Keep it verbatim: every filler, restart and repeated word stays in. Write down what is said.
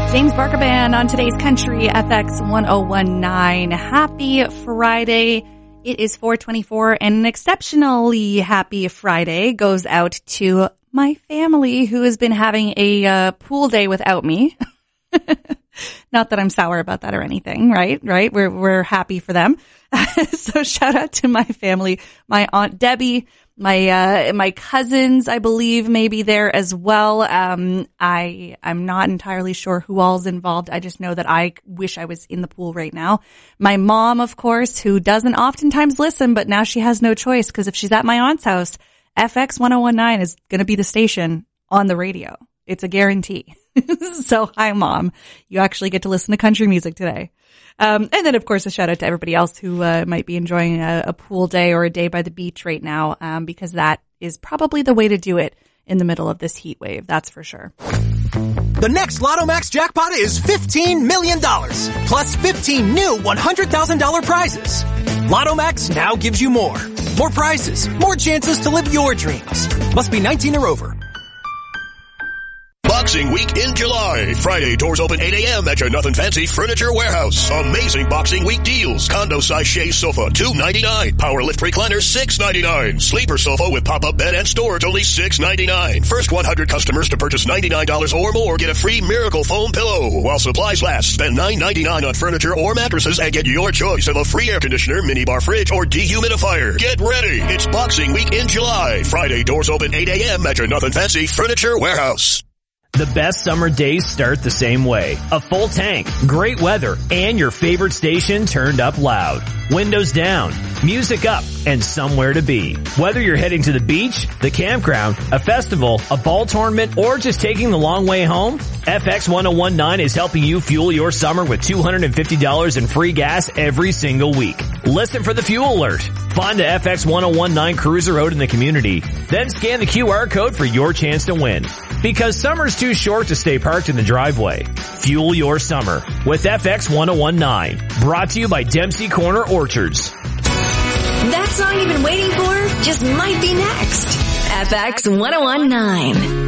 James Barker Band on today's Country F X one oh one nine. Happy Friday. It is four twenty-four and an exceptionally happy Friday goes out to my family who has been having a uh, pool day without me. Not that I'm sour about that or anything, right? Right? We're we're happy for them. So shout out to my family, my Aunt Debbie, my uh my cousins, I believe, may be there as well. Um, I I'm not entirely sure who all's involved. I just know that I wish I was in the pool right now. My mom, of course, who doesn't oftentimes listen, but now she has no choice because if she's at my aunt's house, F X one oh one nine is going to be the station on the radio. It's a guarantee. So, hi, Mom. You actually get to listen to country music today. Um, and then, of course, a shout out to everybody else who uh, might be enjoying a, a pool day or a day by the beach right now, um, because that is probably the way to do it in the middle of this heat wave. That's for sure. The next Lotto Max jackpot is fifteen million dollars, plus fifteen new one hundred thousand dollars prizes. Lotto Max now gives you more. More prizes, more chances to live your dreams. Must be nineteen or over. Boxing Week in July. Friday, doors open eight a.m. at your Nothing Fancy Furniture Warehouse. Amazing Boxing Week deals. Condo size chaise sofa, two ninety-nine. Power lift recliner, six ninety-nine. Sleeper sofa with pop-up bed and storage, only six ninety-nine. First one hundred customers to purchase ninety-nine dollars or more get a free Miracle Foam pillow. While supplies last, spend nine ninety-nine on furniture or mattresses and get your choice of a free air conditioner, minibar fridge, or dehumidifier. Get ready. It's Boxing Week in July. Friday, doors open eight a.m. at your Nothing Fancy Furniture Warehouse. The best summer days start the same way. A full tank, great weather, and your favorite station turned up loud. Windows down, music up, and somewhere to be. Whether you're heading to the beach, the campground, a festival, a ball tournament, or just taking the long way home, F X one oh one nine is helping you fuel your summer with two hundred fifty dollars in free gas every single week. Listen for the fuel alert. Find the F X one oh one nine cruiser out in the community. Then scan the Q R code for your chance to win. Because summer's too short to stay parked in the driveway. Fuel your summer with F X one oh one nine. Brought to you by Dempsey Corner Orchards. That song you've been waiting for just might be next. F X one oh one nine.